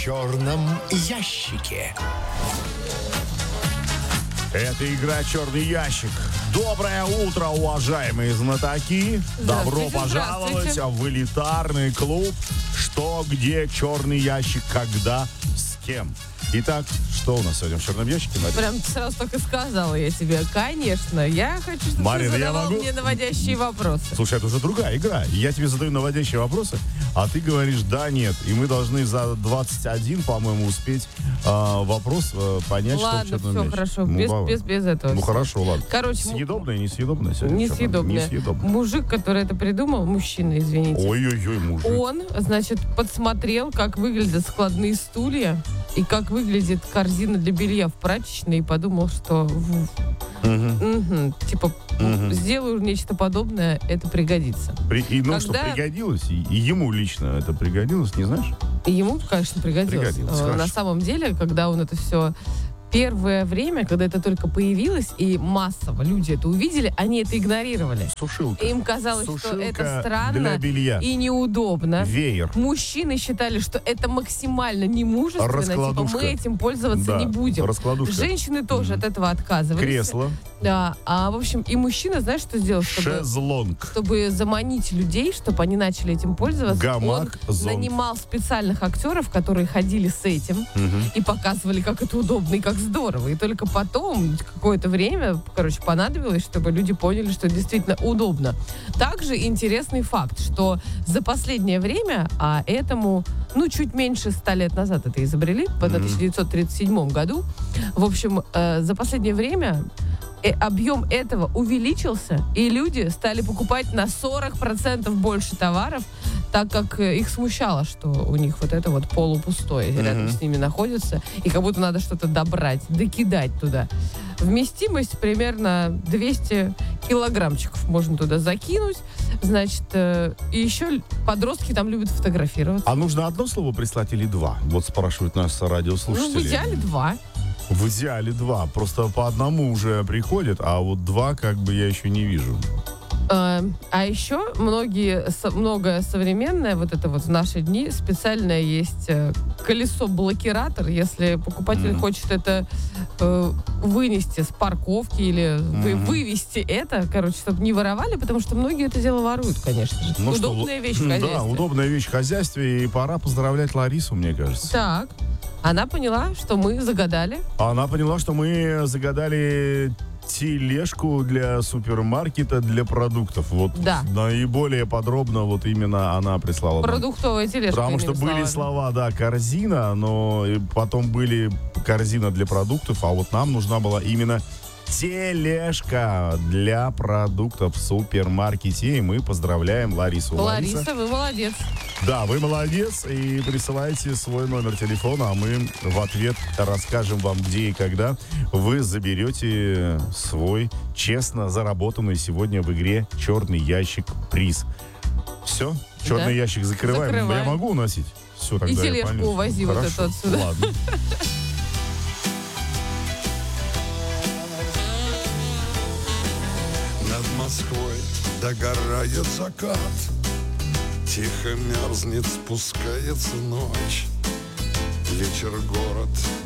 черном ящике. Это игра «Черный ящик». Доброе утро, уважаемые знатоки. Добро пожаловать в элитарный клуб «Что, где, черный ящик, когда, с кем». Итак, что у нас сегодня в черном ящике, Марина? Прям сразу так и сказала я тебе. Конечно, я хочу, чтобы Марина, ты задавал мне наводящие вопросы. Слушай, это уже другая игра. Я тебе задаю наводящие вопросы, а ты говоришь «да», «нет». И мы должны за 21, по-моему, успеть вопрос понять, ладно, что в черном ящике. Хорошо, без этого. Ну, хорошо, ладно. Короче, съедобное, несъедобное сегодня? Несъедобное. Мужик, который это придумал, мужчина, извините. Ой-ой-ой, мужик. Он, значит, подсмотрел, как выглядят складные стулья и как выглядит корзина для белья в прачечной, и подумал, что сделаю нечто подобное, это пригодится. Что пригодилось, и ему лично это пригодилось, не знаешь? Ему, конечно, пригодилось. На самом деле, когда он это все... Первое время, когда это только появилось, и массово люди это увидели, они это игнорировали. Сушилка. Им казалось, что это странно для белья. И неудобно. Веер. Мужчины считали, что это максимально немужественно. Типа, мы этим пользоваться не будем. Раскладушка. Женщины тоже от этого отказывались. Кресло. Да. В общем, и мужчина, знаешь, что сделал? Шезлонг. Чтобы заманить людей, чтобы они начали этим пользоваться. Гамак, он зонт. нанимал специальных актеров, которые ходили с этим и показывали, как это удобно и как здорово. И только потом, какое-то время, понадобилось, чтобы люди поняли, что действительно удобно. Также интересный факт, что за последнее время, этому, чуть меньше 100 лет назад это изобрели, в 1937 году, в общем, за последнее время объем этого увеличился, и люди стали покупать на 40% больше товаров, так как их смущало, что у них вот это вот полупустое рядом с ними находится, и как будто надо что-то добрать, докидать туда. Вместимость примерно 200 килограммчиков можно туда закинуть. Значит, и еще подростки там любят фотографироваться. А нужно одно слово прислать или два? Вот спрашивают наши радиослушатели. В идеале 2. В идеале 2. Просто по одному уже приходит, а вот 2 я еще не вижу. А еще многое современное, вот это вот в наши дни, специальное есть колесо-блокиратор, если покупатель хочет это вынести с парковки или вывести это, чтобы не воровали, потому что многие это дело воруют, конечно же. Удобная вещь в хозяйстве. Да, удобная вещь в хозяйстве, и пора поздравлять Ларису, мне кажется. Так. Она поняла, что мы загадали. Она поняла, что мы загадали тележку для супермаркета для продуктов. Вот да. Наиболее подробно вот именно она прислала. Продуктовая тележка. Потому что были слова, корзина, но потом были корзина для продуктов, а вот нам нужна была именно тележка для продуктов в супермаркете. И мы поздравляем Ларису. Лариса, вы молодец. Да, вы молодец. И присылайте свой номер телефона, а мы в ответ расскажем вам, где и когда вы заберете свой честно заработанный сегодня в игре «Черный ящик» приз. Все? Черный ящик закрываем. Я могу уносить? Все, тогда и тележку увози вот эту отсюда. Ладно. Москвой догорает закат, тихо мерзнет, спускается ночь. Вечер, город